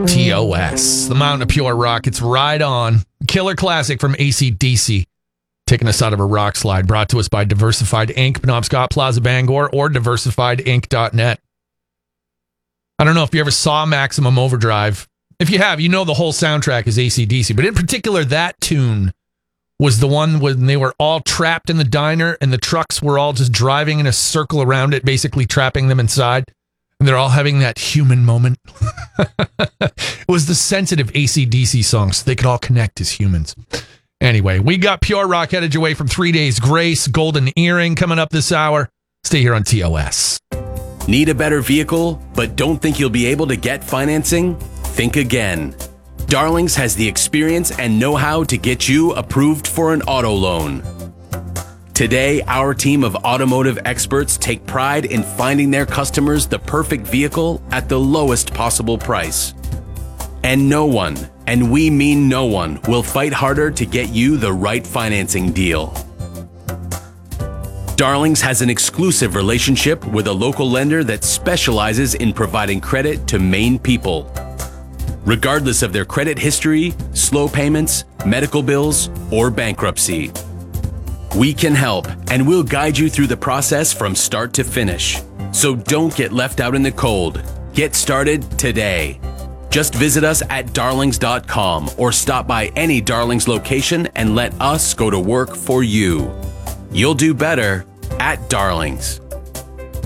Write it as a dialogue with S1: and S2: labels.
S1: TOS, the Mountain of Pure Rock. It's Ride On, killer classic from AC/DC. Taking us out of a rock slide, brought to us by Diversified Inc., Penobscot Plaza, Bangor, or diversifiedinc.net. I don't know if you ever saw Maximum Overdrive. If you have, you know the whole soundtrack is AC/DC, but in particular, that tune was the one when they were all trapped in the diner and the trucks were all just driving in a circle around it, basically trapping them inside. And they're all having that human moment. It was the sensitive AC/DC song, so they could all connect as humans. Anyway, we got Pure Rock headed your way from 3 Days Grace, Golden Earring coming up this hour. Stay here on TOS.
S2: Need a better vehicle, but don't think you'll be able to get financing? Think again. Darlings has the experience and know-how to get you approved for an auto loan. Today, our team of automotive experts take pride in finding their customers the perfect vehicle at the lowest possible price. And no one, and we mean no one, will fight harder to get you the right financing deal. Darlings has an exclusive relationship with a local lender that specializes in providing credit to Maine people. Regardless of their credit history, slow payments, medical bills, or bankruptcy. We can help, and we'll guide you through the process from start to finish. So don't get left out in the cold. Get started today. Just visit us at darlings.com or stop by any Darlings location and let us go to work for you. You'll do better at Darlings.